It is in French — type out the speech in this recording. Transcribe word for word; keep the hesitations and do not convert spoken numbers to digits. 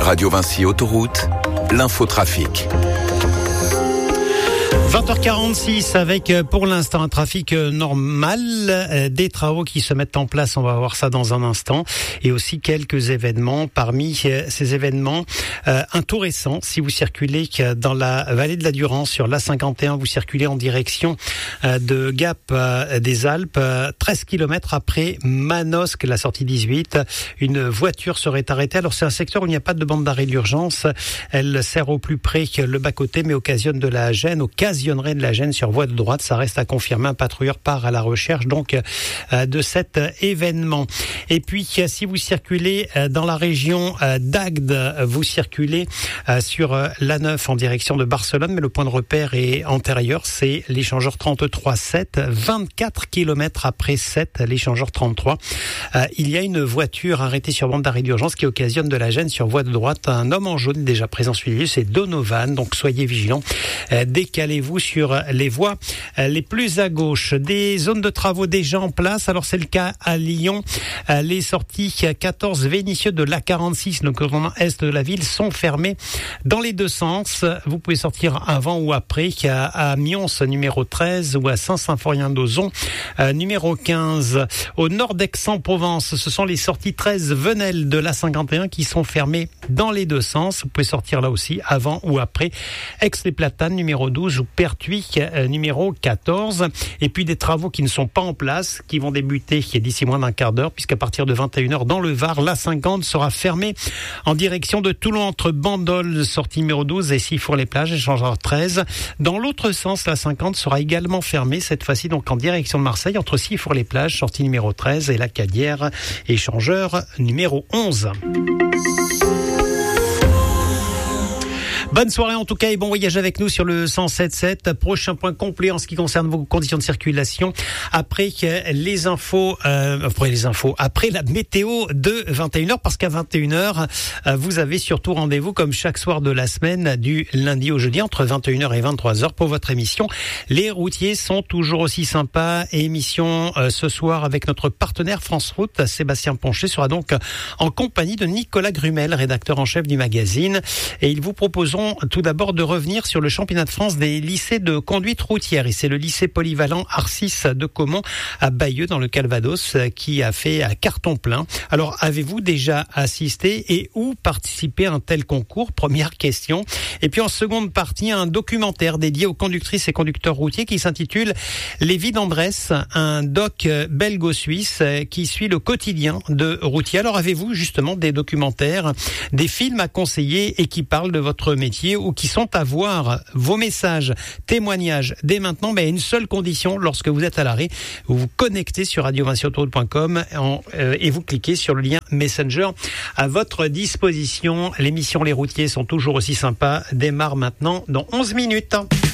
Radio Vinci Autoroute, l'infotrafic. vingt heures quarante-six avec pour l'instant un trafic normal, des travaux qui se mettent en place, on va voir ça dans un instant, et aussi quelques événements. Parmi ces événements, un tout récent, si vous circulez dans la vallée de la Durance sur l'A cinquante et un, vous circulez en direction de Gap des Alpes, treize kilomètres après Manosque, la sortie dix-huit, une voiture serait arrêtée. Alors c'est un secteur où il n'y a pas de bande d'arrêt d'urgence, elle sert au plus près le bas-côté mais occasionne de la gêne, occasionnerait de la gêne sur voie de droite. Ça reste à confirmer. Un patrouilleur part à la recherche donc euh, de cet événement. Et puis euh, si vous circulez euh, dans la région euh, d'Agde, vous circulez euh, sur euh, l'A neuf en direction de Barcelone, mais le point de repère est antérieur, c'est l'échangeur trente-trois sept, vingt-quatre kilomètres après sept, l'échangeur trente-trois. Euh, il y a une voiture arrêtée sur bande d'arrêt d'urgence qui occasionne de la gêne sur voie de droite. Un homme en jaune déjà présent sur les lieux, c'est Donovan, donc soyez vigilants. Euh, décalez-vous sur les voies les plus à gauche. Des zones de travaux déjà en place. Alors c'est le cas à Lyon. Les sorties quatorze Vénitieux de l'A quarante-six, donc au est de la ville, sont fermées dans les deux sens. Vous pouvez sortir avant ou après. À Mions numéro treize ou à Saint-Symphorien-d'Ozon numéro quinze. Au nord d'Aix-en-Provence, ce sont les sorties treize Venelle de l'A cinquante et un qui sont fermées dans les deux sens. Vous pouvez sortir là aussi avant ou après. Aix-les-Platanes numéro douze ou Pertuis euh, numéro quatorze. Et puis des travaux qui ne sont pas en place, qui vont débuter d'ici moins d'un quart d'heure, puisqu'à partir de vingt et une heures dans le Var, l'A cinquante sera fermée en direction de Toulon entre Bandol, sortie numéro douze, et Sifour-les-Plages, échangeur treize. Dans l'autre sens, l'A cinquante sera également fermée, cette fois-ci donc en direction de Marseille, entre Sifour-les-Plages, sortie numéro treize, et la Cadière, échangeur numéro onze. Bonne soirée en tout cas et bon voyage avec nous sur le cent sept sept. Prochain point complet en ce qui concerne vos conditions de circulation après les infos, euh, après les infos, après la météo de vingt et une heures, parce qu'à vingt et une heures, vous avez surtout rendez-vous comme chaque soir de la semaine du lundi au jeudi entre vingt et une heures et vingt-trois heures pour votre émission. Les routiers sont toujours aussi sympas et émission euh, ce soir avec notre partenaire France Route. Sébastien Ponchet sera donc en compagnie de Nicolas Grumel, rédacteur en chef du magazine, et ils vous proposeront tout d'abord de revenir sur le championnat de France des lycées de conduite routière. Et c'est le lycée polyvalent Arcis de Caumont à Bayeux dans le Calvados qui a fait un carton plein. Alors avez-vous déjà assisté et où participé à un tel concours? Première question. Et puis en seconde partie, un documentaire dédié aux conductrices et conducteurs routiers qui s'intitule Les vies d'Andrés, un doc belgo-suisse qui suit le quotidien de routiers. Alors avez-vous justement des documentaires, des films à conseiller et qui parlent de votre métier ou qui sont à voir? Vos messages, témoignages dès maintenant, mais à une seule condition: lorsque vous êtes à l'arrêt, vous vous connectez sur radio vinci autoroute point com euh, et vous cliquez sur le lien Messenger à votre disposition. L'émission Les Routiers sont toujours aussi sympas démarre maintenant dans onze minutes.